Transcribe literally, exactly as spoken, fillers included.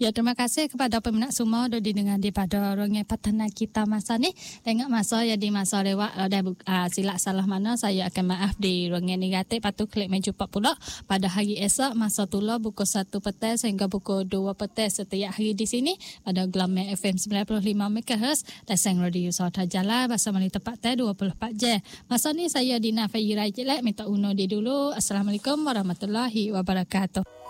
Ya, terima kasih kepada peminat semua sudah didengar daripada Rongeng Petana kita masa ni. Tengok masa ya di masa lewat ada uh, silap salah mana saya akan maaf di Rongeng Negatif. Patu klik meja empat puluh pada hari esok masa tula pukul satu petang sehingga pukul dua petang setiap hari di sini pada Glamour F M sembilan puluh lima megahertz dan Sang Radio Sauta Jalan bersama di tempat teh dua puluh empat jam. Masa ni saya Dina Fayyira Jelek minta uno di dulu. Assalamualaikum warahmatullahi wabarakatuh.